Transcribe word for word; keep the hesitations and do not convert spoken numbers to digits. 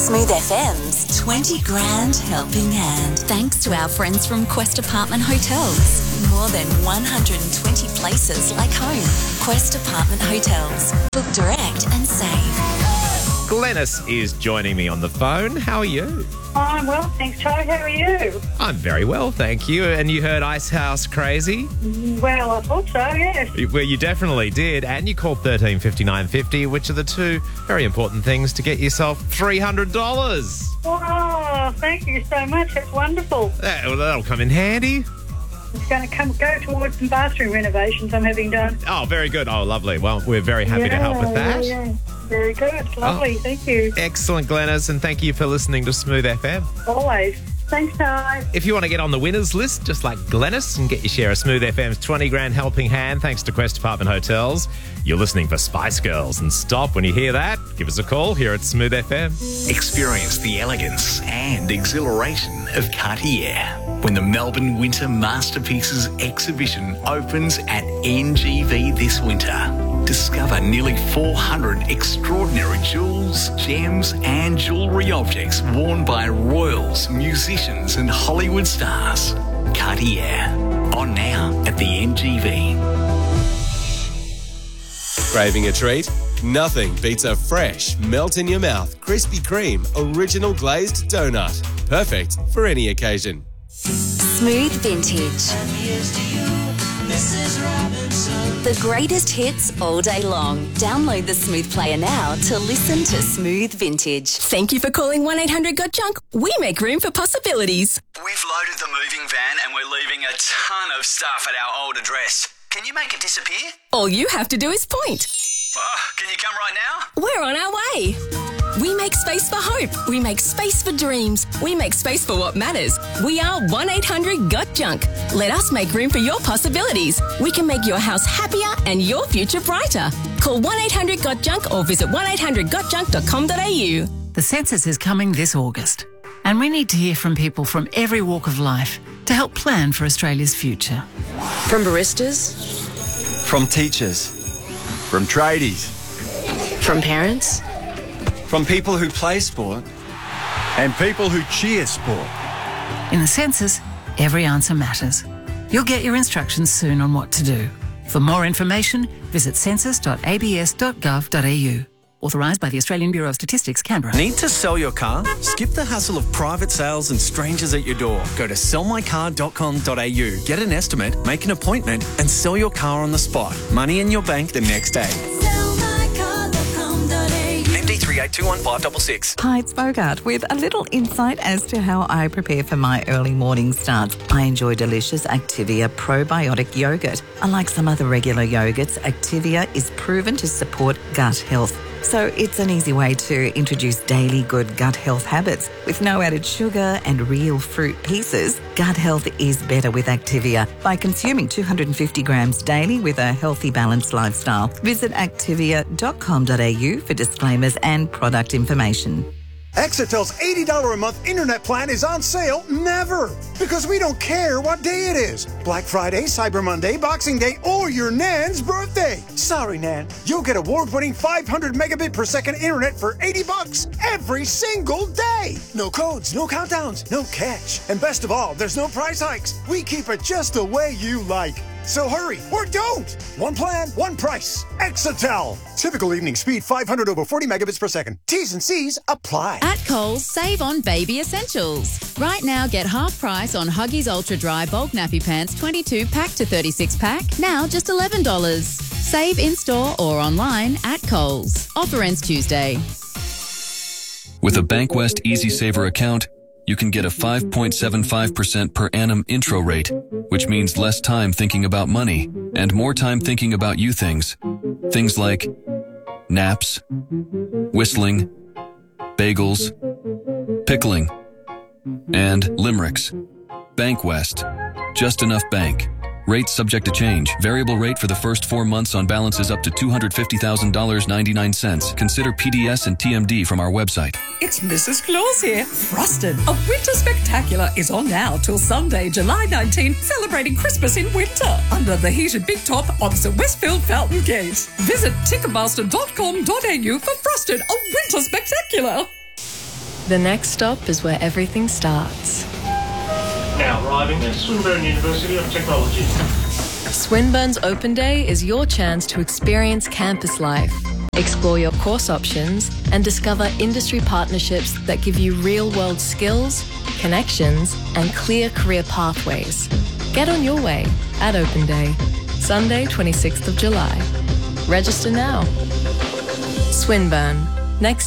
Smooth F M's twenty grand helping hand. Thanks to our friends from Quest Apartment Hotels. More than one hundred twenty places like home. Quest Apartment Hotels. Book direct and save. Glenys is joining me on the phone. How are you? Oh, I'm well, thanks, Charlie. How are you? I'm very well, thank you. And you heard Icehouse Crazy? Well, I thought so, yes. Well, you definitely did. And you called thirteen fifty-nine fifty, which are the two very important things to get yourself three hundred dollars. Oh, thank you so much. That's wonderful. That, well, that'll come in handy. It's going to come go towards some bathroom renovations I'm having done. Oh, very good. Oh, lovely. Well, we're very happy yeah, to help with that. Yeah, yeah. Very good. Lovely. Oh, thank you. Excellent, Glenys, and thank you for listening to Smooth F M. Always. Thanks, Ty. If you want to get on the winners list, just like Glenys, and get your share of Smooth F M's twenty grand helping hand, thanks to Quest Apartment Hotels, you're listening for Spice Girls. And stop when you hear that. Give us a call here at Smooth F M. Experience the elegance and exhilaration of Cartier when the Melbourne Winter Masterpieces exhibition opens at N G V this winter. Discover nearly four hundred extraordinary jewels, gems and jewellery objects worn by royals, musicians and Hollywood stars. Cartier. On now at the N G V. Craving a treat? Nothing beats a fresh, melt-in-your-mouth Krispy Kreme original glazed donut. Perfect for any occasion. Smooth Vintage. The greatest hits all day long. Download the Smooth Player now to listen to Smooth Vintage. Thank you for calling one eight hundred got junk. We make room for possibilities. We've loaded the moving van and we're leaving a ton of stuff at our old address. Can you make it disappear? All you have to do is point. Oh, can you come right now? We're on our way. We make space for hope. We make space for dreams. We make space for what matters. We are one eight hundred got junk. Let us make room for your possibilities. We can make your house happier and your future brighter. Call one eight hundred got junk or visit one eight hundred got junk dot com dot a u. The census is coming this August, and we need to hear from people from every walk of life to help plan for Australia's future. From baristas, from teachers, from tradies, from parents, from people who play sport, and people who cheer sport. In the census, every answer matters. You'll get your instructions soon on what to do. For more information, visit census dot a b s dot gov dot a u. Authorised by the Australian Bureau of Statistics, Canberra. Need to sell your car? Skip the hassle of private sales and strangers at your door. Go to sell my car dot com dot a u. Get an estimate, make an appointment, and sell your car on the spot. Money in your bank the next day. M D three eight two one five six six. Hi, it's Bogart with a little insight as to how I prepare for my early morning starts. I enjoy delicious Activia probiotic yogurt. Unlike some other regular yogurts, Activia is proven to support gut health. So it's an easy way to introduce daily good gut health habits. With no added sugar and real fruit pieces, gut health is better with Activia by consuming two hundred fifty grams daily with a healthy, balanced lifestyle. Visit activia dot com dot a u for disclaimers and product information. Exitel's eighty dollars a month internet plan is on sale never, because we don't care what day it is. Black Friday, Cyber Monday, Boxing Day, or your Nan's birthday. Sorry, Nan. You'll get award-winning five hundred megabit per second internet for eighty bucks every single day. No codes, no countdowns, no catch. And best of all, there's no price hikes. We keep it just the way you like. So hurry, or don't. One plan, one price. Exitel. Typical evening speed five hundred over forty megabits per second. T's and C's apply. At Coles, save on baby essentials. Right now, get half price on Huggies Ultra Dry Bulk Nappy Pants twenty-two pack to thirty-six pack. Now just eleven dollars. Save in-store or online at Coles. Offer ends Tuesday. With a Bankwest Easy Saver account, you can get a five point seven five percent per annum intro rate, which means less time thinking about money and more time thinking about you things. Things like naps, whistling, bagels, pickling, and limericks. Bankwest. Just enough bank. Rate subject to change. Variable rate for the first four months on balances up to two hundred fifty thousand dollars and ninety-nine cents. Consider P D S and T M D from our website. It's Missus Claus here. Frosted, a winter spectacular, is on now till Sunday, July nineteenth, celebrating Christmas in winter under the heated big top opposite Westfield Fountain Gate. Visit ticketmaster dot com dot a u for Frosted, a winter spectacular. The next stop is where everything starts. Now arriving at Swinburne University of Technology. Swinburne's Open Day is your chance to experience campus life, explore your course options, and discover industry partnerships that give you real-world skills, connections, and clear career pathways. Get on your way at Open Day, Sunday, twenty-sixth of July. Register now. Swinburne. Next